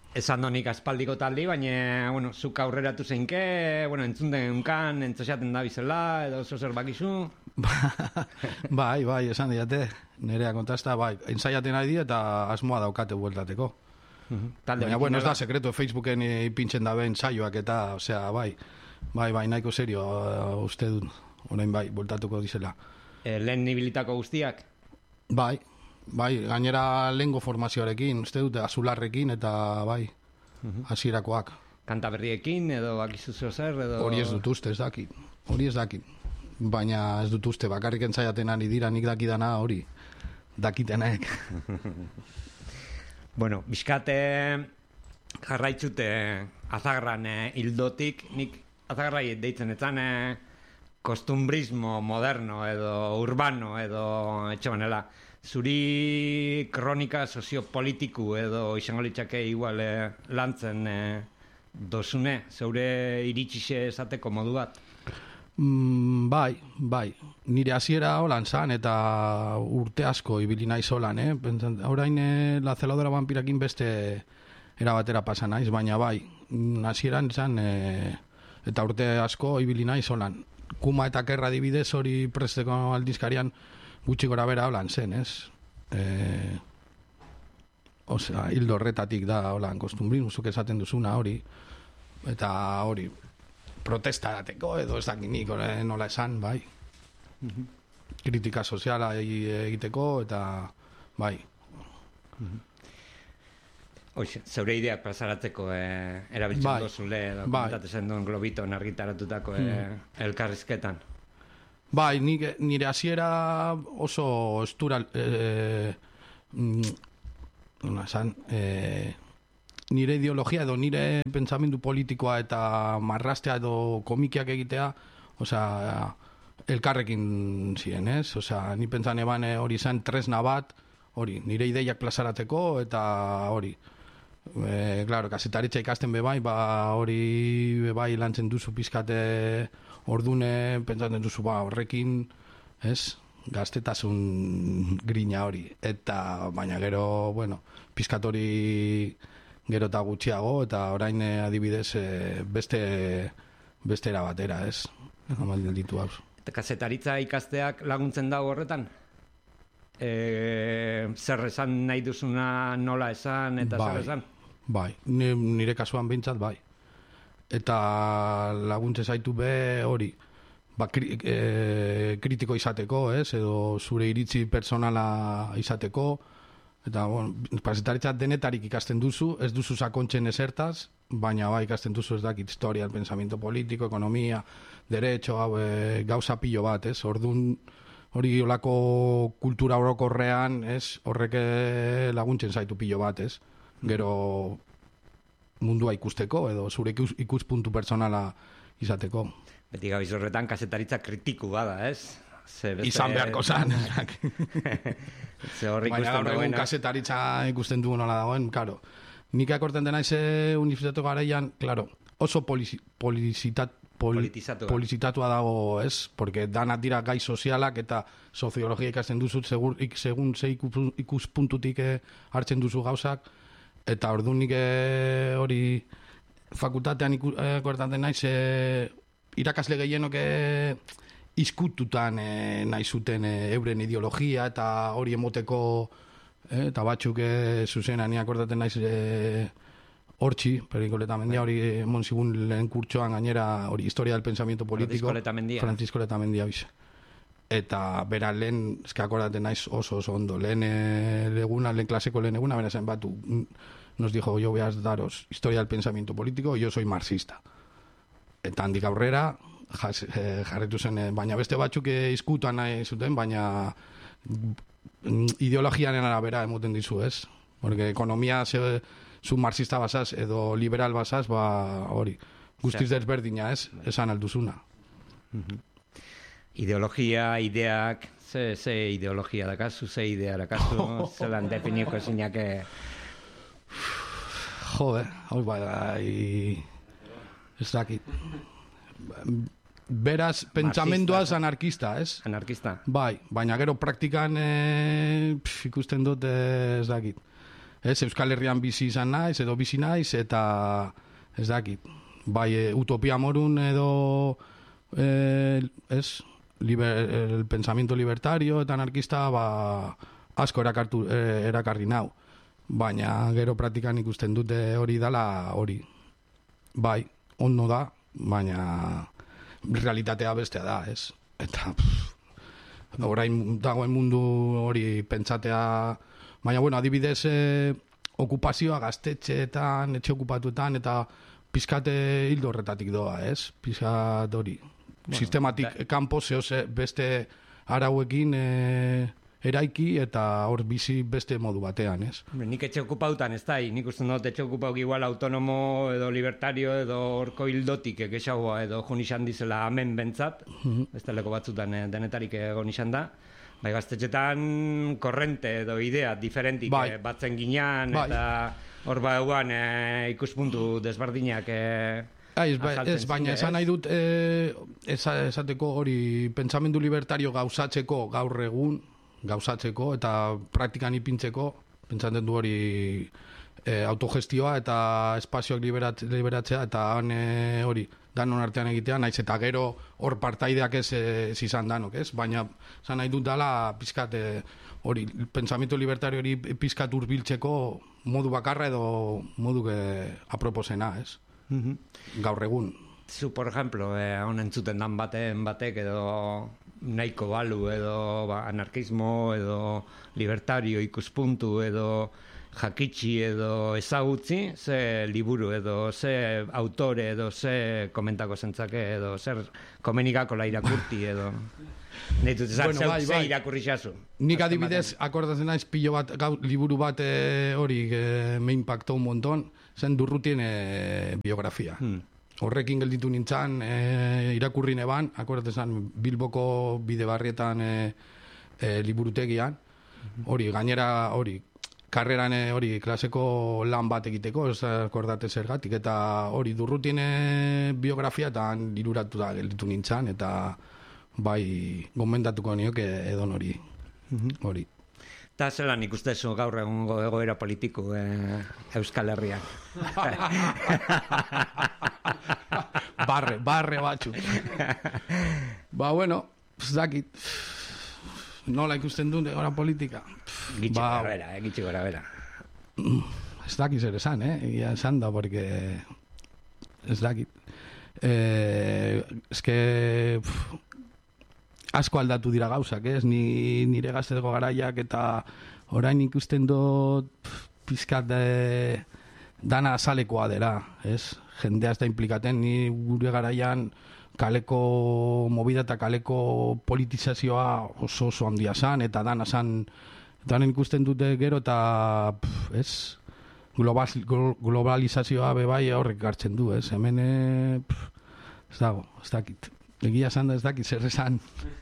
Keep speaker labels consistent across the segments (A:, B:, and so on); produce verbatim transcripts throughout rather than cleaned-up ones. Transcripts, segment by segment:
A: Esan donik aspaldiko taldi, baina, bueno, zuk aurreratu zeinke, bueno, entzun denunkan, entzoseaten da bizela, edo oso zer bakizu?
B: Bai, bai, esan diate, nerea kontazta, bai, ensaiaten ari di eta asmoa daukate bueltateko.
A: Uh-huh. Baina,
B: bueno, ez da sekretu, Facebooken ipintzen da ben saioak eta, osea, bai, bai, bai, nahiko serio, uh, uste dut, orain bai, bueltatuko dizela.
A: E, lehen nibilitako guztiak?
B: Bai, bai, gainera lehengo formazioarekin, uste dut, azularrekin eta bai, hasierakoak.
A: Uh-huh. Kanta berriekin edo bakizu zer edo...
B: Hori ez dut uste, ez dakit, hori ez dakit. Baina ez dut uste, bakarrik entzaiaten ari dira, nik dakidana hori, dakitenek.
A: Bueno, bizkate jarraitzute azagran hildotik, nik azagarrai deitzen etzan kostumbrismo moderno edo urbano edo etxe banela. Zuri kronika soziopolitiku edo izango litzake igual eh, lantzen eh, dosune, zeure iritsixe esateko modu bat?
B: Mm, bai, bai. Nire hasiera holan zan eta urte asko ibili naiz holan, eh? Orain eh, la celadora vampirakin beste erabatera pasa naiz, baina bai, hasieran zan eh, eta urte asko ibili naiz holan. Kuma eta Kerra adibidez hori presteko aldizkarian gutxi gora bera holan zen, ez? Eh, osea, hildo horretatik da holan kostumbrismo, zuk esaten duzuna hori, eta hori protestarateko edo ez dakinik nola esan, bai. Uh-huh. Kritika soziala egiteko eta bai.
A: Uh-huh. Hoxe, zeure ideak plazaratzeko eh, erabiltzen bai. Dozule dokumentatzen bai. Duen Globiton argitaratutako eh, hmm. elkarrizketan.
B: Bai, nire, nire hasiera oso estural eh, mm, esan, eh, nire ideologia edo nire pentsamendu politikoa eta marrastea edo komikiak egitea, osea, elkarrekin ziren, ez? Osea, ni pentsan eban hori zen tresna bat, hori, nire ideiak plazarateko eta hori. E, claro, kasetaritza ikasten bebai, ba hori bebai lantzen duzu pizkate ordune, pentsatzen duzu ba horrekin, ez? Gaztetasun grina hori. Eta baina gero, bueno, pizkat hori gero eta gutxiago, eta orain adibidez beste beste era batera, ez? Amal ditu hau.
A: Eta kasetaritza ikasteak laguntzen dago horretan? E, zer esan nahi duzuna nola esan eta bai, zer esan?
B: Bai, nire kasuan behintzat bai. Eta laguntze zaitu be hori, ba, kri, e, kritiko izateko, ez? Edo zure iritzi personala izateko, eta bueno, kasetaritza denetarik ikasten duzu, ez duzu sakontzen esertaz, baina bai ikasten duzu ez dakit historia, el pensamiento político, ekonomia, derecho, hau, e, gauza pilo bat, ez? Ordun hori olako kultura orokorrean, ez? Horrek laguntzen zaitu pilo bat, ez? Gero mundua ikusteko edo zure ikus, ikuspuntu personala izateko.
A: Beti gabiz horretan kasetaritza kritiku bada, ez? Ze beste...
B: Izan beharko zan.
A: Ze horri ikusten
B: dagoena. Baina gaur kasetaritza ikusten dugu nola dagoen, claro. Nik akorten dena ize unibertsitate garaian, claro, oso polizi, polizitat, pol, politizitatua dago, ez? Porque danak dira gai sozialak eta soziologia ikasten duzut, segur, ik, segun ze ikuspuntutik hartzen duzu gauzak, eta orduan nik hori fakultatean akortaten naiz e, irakasle gehienok izkututan e, nahi zuten e, euren ideologia eta hori emoteko e, eta batzuk e, zuzena ni akortaten naiz e, hortzi, Perico Letamendia hori emon zigun lehen kurtsoan gainera hori historia del pensamiento político Francisco Letamendia bize. Eta bera lehen, eska akordaten naiz oso oso ondo, lehen e, leguna, lehen klaseko lehen eguna, bera zen batu, nos dijo, yo voy a daros historia del pensamiento político, yo soy marxista. Eta handik aurrera, jas, e, jarretu zen, e, baina beste batzuk izkutuan nahi zuten, baina ideologiaren arabera emoten dizu, ez? Porque ekonomia ze, zu marxista basaz edo liberal basaz, ba hori, guztiz desberdina, ez? Esan alduzuna.
A: Uh-huh. Ideologia, ideak, ze, ze ideologia dakazu, ze idea dakazu, zelan definioko ezinak...
B: Jode, hau bai, ez dakit. Beraz, pentsamenduaz anarkista, ez?
A: Anarkista.
B: Bai, baina gero praktikan e, pf, ikusten dut ez dakit. ez, Euskal Herrian bizi izan naiz, edo bizi naiz, eta ez dakit, bai, e, utopia morun edo, e, ez, liber, el pensamiento libertario eta anarkista, ba, asko erakartu, e, erakarri nau. Baina gero praktikan ikusten dute hori dala hori. Bai, ondo da, baina realitatea bestea da, ez? Eta, pff, orain dagoen mundu hori pentsatea, baina, bueno, adibidez, eh, okupazioa gaztetxeetan, etxe okupatuetan, eta pizkate hildo horretatik doa, ez? Pizkat hori. Bueno, sistematik da... kanpo zehose beste arauekin eh, eraiki eta hor bizi beste modu batean, ez?
A: Nik etxe okupautan ez da, nik uste dut etxe okupauk igual autonomo edo libertario edo horko hildotik egexagoa edo jun izan dizela hemen bentsat, mm-hmm. ez teleko batzutan eh, denetarik egon izan da, bai gaztetxetan korrente edo idea diferentik bai. eh, batzen ginean bai. Eta hor bauan eh, ikuspuntu desberdinak eh,
B: Ez, ba, ez, baina esan nahi dut eh, esateko hori pentsamendu libertario gauzatzeko gaur egun, gauzatzeko eta praktikan ipintzeko, pentsatzen du hori e, autogestioa eta espazioak liberat, liberatzea eta han e, hori danon artean egitea, naiz eta gero hor partaideak ez, ez izan danok, ez? Baina esan nahi dut dala pizkat e, hori pentsamendu libertario hori pizkat urbiltzeko modu bakarra edo modu e, aproposena, ez? Mm-hmm. Gaur egun.
A: Zu, por ejemplo, eh, on entzuten dan baten batek edo nahiko balu edo ba, anarkismo edo libertario ikuspuntu edo jakitsi edo ezagutzi, ze liburu edo ze autore edo ze komentako zentzake edo zer komenikako la irakurti edo neitu zezan, bueno, bai, ze bai. Irakurri xazu.
B: Nik adibidez, akordatzen naiz pilo bat, gau, liburu bat e, hori e, me impactó un montón, zen Durrutien e, biografia. Hmm. Horrekin gelditu nintzen, e, irakurri neban, akordatzen Bilboko Bidebarrietan e, e, liburutegian, hori, gainera, hori, karreran hori klaseko lan bat egiteko, ez akordate zergatik, eta hori Durrutien biografia eta liruratu da gelditu nintzen, eta bai gomendatuko nioke edon hori. Hori.
A: Eta zelan ikustezu gaur egungo egoera politiko eh, Euskal Herrian?
B: barre, barre batzu. Ba, bueno, zakit, nola ikusten duen egoera politika?
A: Gitxe ba, gara bera, eh, gitxe gara bera.
B: Ez dakit zer esan, eh? Egia esan da, porque ez dakit. Eh, ez que... Pff, asko aldatu dira gauzak, ez? Ni, nire gazteko garaiak eta orain ikusten dut pizkat de, dana azalekoa dela, ez? Jendea ez da implikaten, ni gure garaian kaleko movida eta kaleko politizazioa oso oso handia zan, eta dana zan, danen ikusten dute gero eta, pff, ez? Global, globalizazioa bebai horrek hartzen du, ez? Hemen, pff, ez dago, ez dakit. Egia esan da ez dakit zer esan.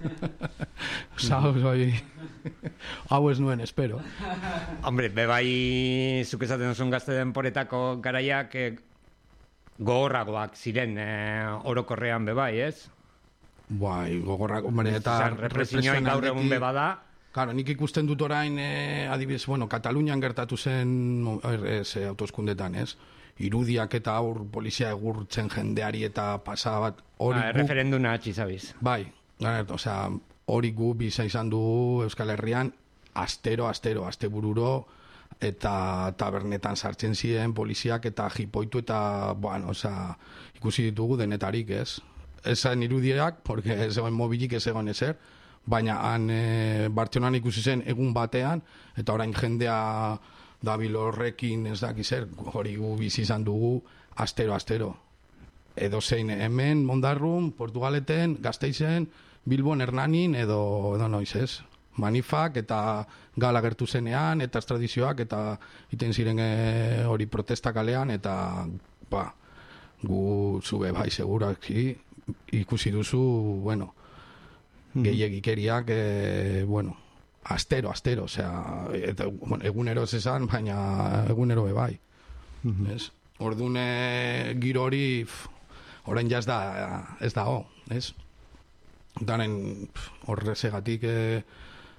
B: Zau, zoi... Hau ez nuen, espero.
A: Hombre, bebai, zuk esaten duzun gazte denporetako garaiak eh, gogorragoak ziren eh, orokorrean bebai, ez?
B: Bai, gogorrak, hombre, eta...
A: Represioin gaur egun beba da.
B: Claro, nik ikusten dut orain, eh, adibidez, bueno, Katalunian gertatu zen ez, eh, autoskundetan, ez? Irudiak eta aur polizia egurtzen jendeari eta pasa bat hori
A: ah, gu... referenduna atxi zabiz.
B: Bai, osea, hori gu biza izan dugu Euskal Herrian astero, astero, aste bururo eta tabernetan sartzen ziren poliziak eta jipoitu eta, bueno, osea, ikusi ditugu denetarik, ez? Esan irudiak, porque ez egon mobilik ez egon ezer, baina han e, Bartzelonan ikusi zen egun batean, eta orain jendea dabil horrekin ez dakiz zer, hori gu bizi izan dugu astero, astero. Edo zein hemen, Mondarrun, Portugaleten, Gasteizen, Bilbon, Hernanin, edo, edo noiz ez. Manifak eta gala gertu zenean, eta estradizioak, eta iten ziren e, hori protesta kalean, eta ba, gu zube bai seguraki ikusi duzu, bueno, mm-hmm. gehiagikeriak, e, bueno, astero, astero, osea, eta, bueno, egunero ez esan, baina egunero bebai. Mm-hmm. Ez? Ordune giro hori, orain ja ez da, ez da, ho, ez? Danen horrezegatik, e,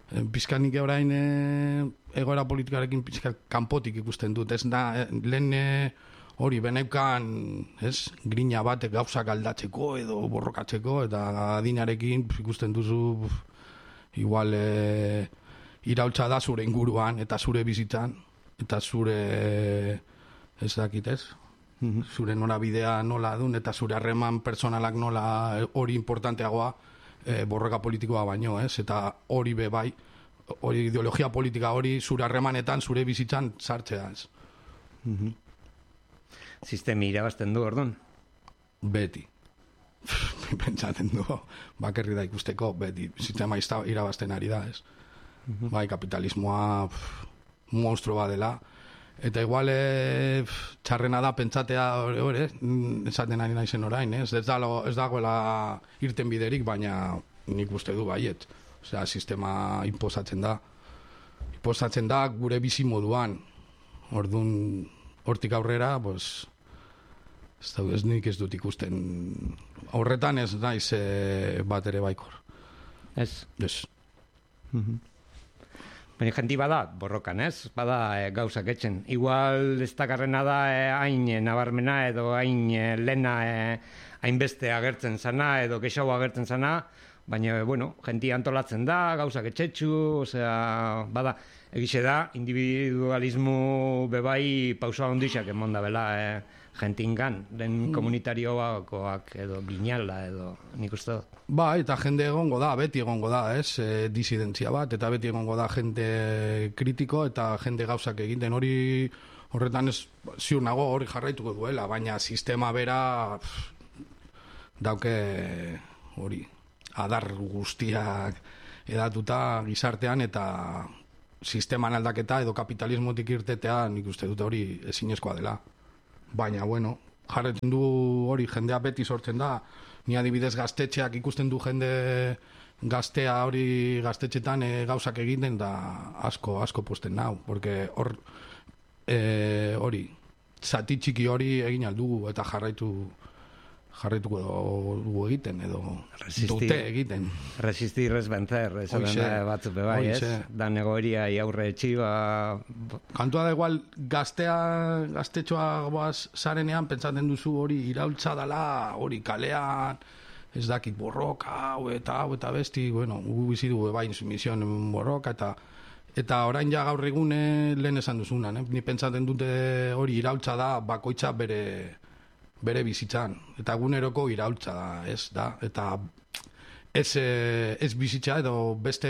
B: Pizkanik orain e, egoera politikarekin pizka kanpotik ikusten dut, ez da, e, lehen e, hori beneukan, ez, grina bat gauzak aldatzeko edo borrokatzeko, eta adinarekin ikusten duzu igual e, iraultza da zure inguruan eta zure bizitzan, eta zure, ez dakit ez, mm-hmm. zure norabidea nola dun, eta zure harreman personalak nola hori importanteagoa e, borroka politikoa baino, ez, eta hori be bai, hori ideologia politika hori zure harremanetan, zure bizitzan sartzea, ez.
A: Mm-hmm. Sistemi irabazten du, orduan?
B: Beti. Pentsatzen du, bakerri da ikusteko, beti. Sistema irabazten ari da, ez. Mm-hmm. Bai, kapitalismoa pff, monstruo bat dela. Eta igual e, pff, txarrena da pentsatea hori, hori, esaten ari naizen orain, ez. Ez, da, ez dagoela irten biderik, baina nik uste du baiet. Osea, sistema imposatzen da. Imposatzen da gure bizi moduan. Orduan, hortik aurrera, pues, ez, da, ez nik ez dut ikusten. Horretan ez naiz e, bat ere baikor.
A: Ez?
B: Ez.
A: Mm-hmm. Baina jenti bada, borrokan, ez? Bada e, gauzak etxen. Igual ez dakarrena da e, hain e, nabarmena edo hain e, lena e, hainbeste agertzen zana edo kexau agertzen zana, baina, bueno, jenti antolatzen da, gauzak etxetxu, osea, bada, egixe da, individualismo bebai pausa ondixak emon da bela, e, jentingan, den mm. komunitarioakoak edo ginala edo nik uste dut.
B: Ba, eta jende egongo da, beti egongo da, ez, e, disidentzia bat, eta beti egongo da jende kritiko eta jende gauzak egiten hori, horretan ez, ziur nago hori jarraituko duela, baina sistema bera pff, dauke hori, adar guztiak edatuta gizartean eta sisteman aldaketa edo kapitalismotik irtetea nik uste dut hori ezinezkoa dela. Baina, bueno, jarretzen du hori jendea beti sortzen da. Ni adibidez gaztetxeak ikusten du jende gaztea hori gaztetxetan e, gauzak egiten da asko, asko posten nau. Porque hor, e, hori, zati txiki hori egin aldugu eta jarraitu jarraituko dugu egiten edo resistir, dute egiten.
A: Resistir es vencer, eso da batzu bebai, ez? Da negoeria aurre etxiba.
B: Kantua da igual gaztea, gaztetxoa boaz zarenean pentsatzen duzu hori iraultza dala, hori kalean, ez dakit borroka, hau eta hau eta besti, bueno, gu bizi dugu bai insumision borroka eta eta orain ja gaur egune lehen esan duzuna, eh? Ni pentsatzen dute hori iraultza da bakoitza bere bere bizitzan, eta eguneroko iraultza da, ez da, eta ez, ez bizitza edo beste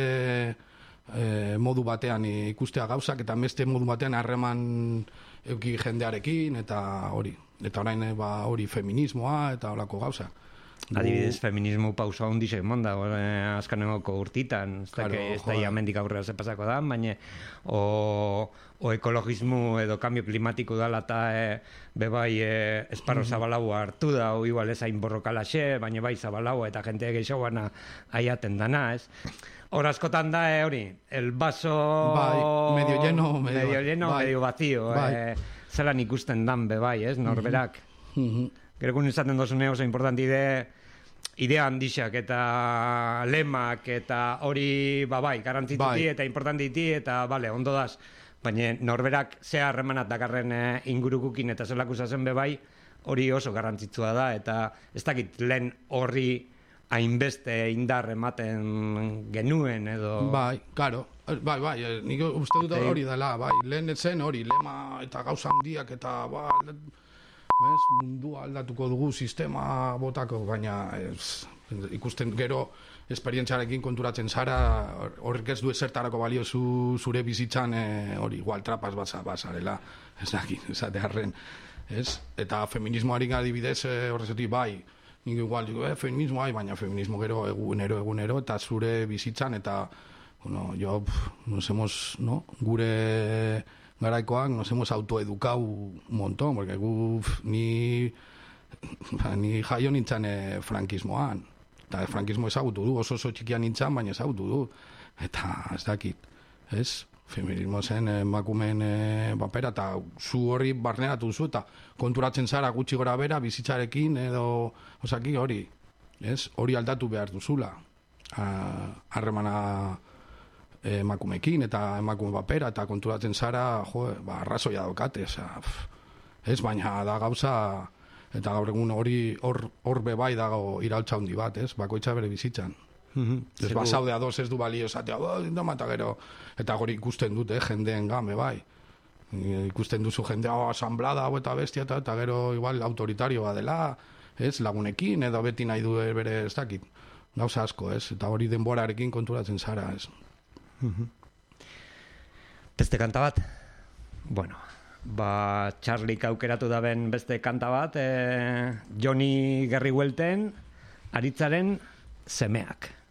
B: e, modu batean ikustea gauzak, eta beste modu batean harreman euki jendearekin, eta hori, eta orain ba, hori feminismoa, eta horako gauza.
A: Adibidez, feminismo pausa hondi segmon da, azkanengoko urtitan, ez da, ez da jamendik aurrera ze pasako da, baina o, o ekologismo edo kambio klimatiko dala eta e, bebai e, esparro mm-hmm. zabalau hartu da, o igual ez hain borrokalaxe, baina bai zabalau eta jente gehiagoan aiaten dana, ez? Hor askotan da, e, hori, el vaso...
B: Bai, medio lleno, medio,
A: medio, lleno,
B: bai.
A: medio vacío,
B: bai.
A: e, zelan ikusten dan bebai, ez, norberak.
B: Mm-hmm.
A: Gero kun izaten dozune oso importante ide, idea handixak eta lemak eta hori, ba bai, garantzituti bai. Eta importantiti eta, bale, ondo daz. Baina norberak ze harremanat dakarren e, ingurukukin eta zelak usazen bebai, hori oso garrantzitsua da, eta ez dakit lehen horri hainbeste indar ematen genuen edo...
B: Bai, karo, bai, bai, nik uste dut hori dela, bai, lehen zen hori, lema eta gauza handiak eta, bai... Bez, mundua aldatuko dugu sistema botako, baina ez, ikusten gero esperientziarekin konturatzen zara, horrek ez du ezertarako balio zu, zure bizitzan hori, e, igual trapas basa, basarela, ez daki, esate harren, ez? Eta feminismoarik adibidez e, horrezetik bai, nik igual, digo, eh, feminismo bai, baina feminismo gero egunero, egunero, eta zure bizitzan, eta, bueno, jo, pff, nos hemos, no, gure... garaikoak nos hemos autoeducau un montón, porque gu, ni, ni jaio nintzen e, frankismoan. Eta frankismo ezagutu du, oso oso txikian nintzen, baina ezagutu du. Eta ez dakit, ez? Feminismo zen emakumeen e, bapera, eta zu horri barneratu zu, eta konturatzen zara gutxi gora bera, bizitzarekin, edo, osaki hori, ez? Hori aldatu behar duzula. Harremana emakumekin eta emakume papera eta konturatzen zara, jo, ba, arrazoia daukate, oza, ez baina da gauza, eta gaur egun hori hor, hor bebai dago iraultza handi bat, ez, bakoitza bere bizitzan. Mm-hmm. Ez basaude ados ez du balio esatea, eta gero, eta gori ikusten dut, eh, jendeen game bai. Ikusten duzu jendea, oh, asamblada, hau eta bestia, eta, eta gero igual autoritario badela, ez, lagunekin, edo beti nahi du bere ez dakit. Gauza asko, ez, eta hori denborarekin konturatzen zara, ez.
A: Mm-hmm. Beste kanta bat? Bueno, ba, Charlik aukeratu daben beste kanta bat, eh, Johnny Gerrihuelten, Aritzaren semeak.